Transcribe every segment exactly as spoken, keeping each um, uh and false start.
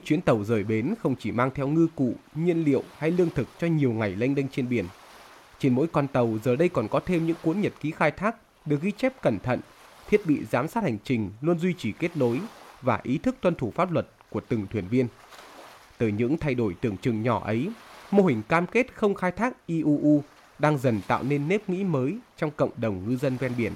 chuyến tàu rời bến không chỉ mang theo ngư cụ, nhiên liệu hay lương thực cho nhiều ngày lênh đênh trên biển. Trên mỗi con tàu giờ đây còn có thêm những cuốn nhật ký khai thác được ghi chép cẩn thận, thiết bị giám sát hành trình luôn duy trì kết nối và ý thức tuân thủ pháp luật của từng thuyền viên. Từ những thay đổi tưởng chừng nhỏ ấy, mô hình cam kết không khai thác i u u đang dần tạo nên nếp nghĩ mới trong cộng đồng ngư dân ven biển.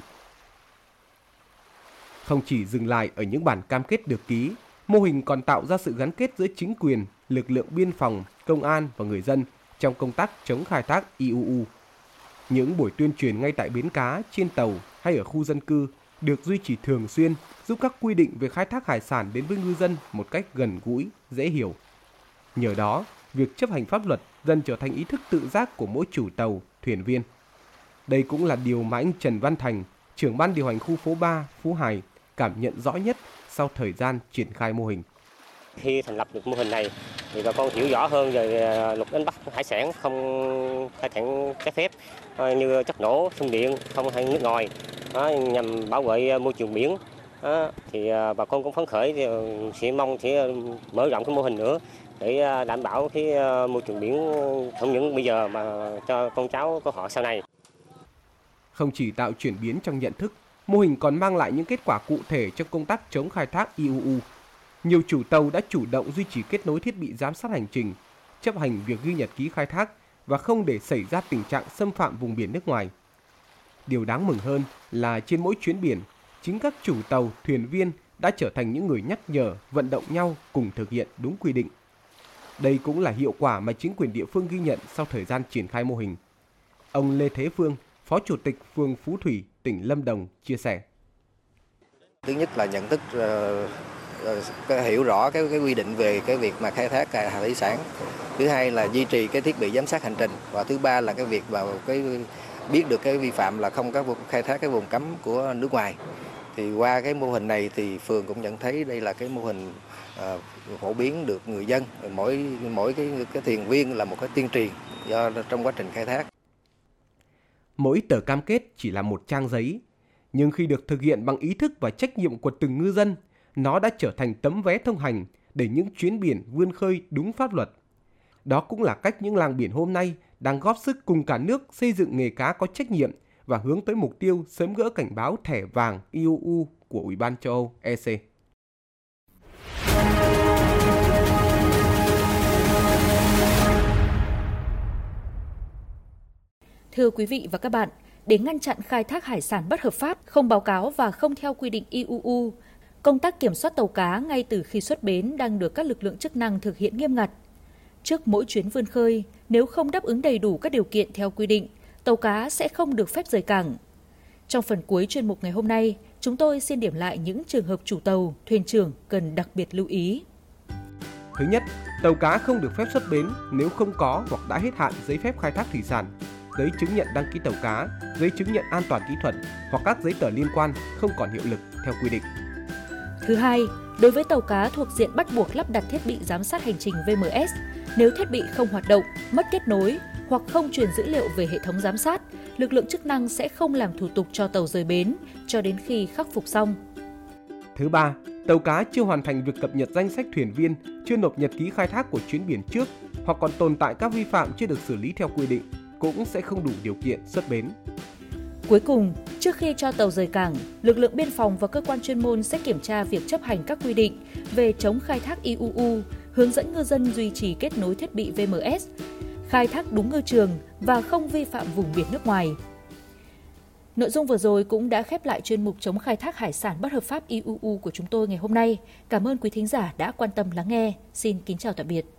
Không chỉ dừng lại ở những bản cam kết được ký, mô hình còn tạo ra sự gắn kết giữa chính quyền, lực lượng biên phòng, công an và người dân trong công tác chống khai thác i u u. Những buổi tuyên truyền ngay tại bến cá, trên tàu hay ở khu dân cư được duy trì thường xuyên, giúp các quy định về khai thác hải sản đến với ngư dân một cách gần gũi, dễ hiểu. Nhờ đó, việc chấp hành pháp luật dần trở thành ý thức tự giác của mỗi chủ tàu, thuyền viên. Đây cũng là điều mà anh Trần Văn Thành, trưởng ban điều hành khu phố ba, Phú Hải, cảm nhận rõ nhất sau thời gian triển khai mô hình. Khi thành lập được mô hình này, thì bà con hiểu rõ hơn về luật đánh bắt hải sản không khai thác trái phép như chất nổ, xung điện, không hay nước ngoài, đó, nhằm bảo vệ môi trường biển. Đó, thì bà con cũng phấn khởi, thì sẽ mong sẽ mở rộng cái mô hình nữa để đảm bảo cái môi trường biển không những bây giờ mà cho con cháu của họ sau này. Không chỉ tạo chuyển biến trong nhận thức, mô hình còn mang lại những kết quả cụ thể trong công tác chống khai thác i u u. Nhiều chủ tàu đã chủ động duy trì kết nối thiết bị giám sát hành trình, chấp hành việc ghi nhật ký khai thác và không để xảy ra tình trạng xâm phạm vùng biển nước ngoài. Điều đáng mừng hơn là trên mỗi chuyến biển, chính các chủ tàu, thuyền viên đã trở thành những người nhắc nhở, vận động nhau cùng thực hiện đúng quy định. Đây cũng là hiệu quả mà chính quyền địa phương ghi nhận sau thời gian triển khai mô hình. Ông Lê Thế Phương, Phó Chủ tịch phường Phú Thủy, tỉnh Lâm Đồng chia sẻ. Thứ nhất là nhận thức uh, hiểu rõ cái, cái quy định về cái việc mà khai thác hải thủy sản. Thứ hai là duy trì cái thiết bị giám sát hành trình, và thứ ba là cái việc vào cái biết được cái vi phạm là không có khai thác cái vùng cấm của nước ngoài. Thì qua cái mô hình này thì phường cũng nhận thấy đây là cái mô hình uh, phổ biến được người dân, mỗi mỗi cái cái thuyền viên là một cái tuyên truyền do trong quá trình khai thác. Mỗi tờ cam kết chỉ là một trang giấy, nhưng khi được thực hiện bằng ý thức và trách nhiệm của từng ngư dân, nó đã trở thành tấm vé thông hành để những chuyến biển vươn khơi đúng pháp luật. Đó cũng là cách những làng biển hôm nay đang góp sức cùng cả nước xây dựng nghề cá có trách nhiệm và hướng tới mục tiêu sớm gỡ cảnh báo thẻ vàng i u u của Ủy ban châu Âu e xê. Thưa quý vị và các bạn, để ngăn chặn khai thác hải sản bất hợp pháp, không báo cáo và không theo quy định i u u, công tác kiểm soát tàu cá ngay từ khi xuất bến đang được các lực lượng chức năng thực hiện nghiêm ngặt. Trước mỗi chuyến vươn khơi, nếu không đáp ứng đầy đủ các điều kiện theo quy định, tàu cá sẽ không được phép rời cảng. Trong phần cuối chuyên mục ngày hôm nay, chúng tôi xin điểm lại những trường hợp chủ tàu, thuyền trưởng cần đặc biệt lưu ý. Thứ nhất, tàu cá không được phép xuất bến nếu không có hoặc đã hết hạn giấy phép khai thác thủy sản, giấy chứng nhận đăng ký tàu cá, giấy chứng nhận an toàn kỹ thuật hoặc các giấy tờ liên quan không còn hiệu lực theo quy định. Thứ hai, đối với tàu cá thuộc diện bắt buộc lắp đặt thiết bị giám sát hành trình vê em ét, nếu thiết bị không hoạt động, mất kết nối hoặc không truyền dữ liệu về hệ thống giám sát, lực lượng chức năng sẽ không làm thủ tục cho tàu rời bến cho đến khi khắc phục xong. Thứ ba, tàu cá chưa hoàn thành việc cập nhật danh sách thuyền viên, chưa nộp nhật ký khai thác của chuyến biển trước hoặc còn tồn tại các vi phạm chưa được xử lý theo quy định cũng sẽ không đủ điều kiện xuất bến. Cuối cùng, trước khi cho tàu rời cảng, lực lượng biên phòng và cơ quan chuyên môn sẽ kiểm tra việc chấp hành các quy định về chống khai thác i u u, hướng dẫn ngư dân duy trì kết nối thiết bị vê em ét, khai thác đúng ngư trường và không vi phạm vùng biển nước ngoài. Nội dung vừa rồi cũng đã khép lại chuyên mục chống khai thác hải sản bất hợp pháp i u u của chúng tôi ngày hôm nay. Cảm ơn quý thính giả đã quan tâm lắng nghe. Xin kính chào tạm biệt.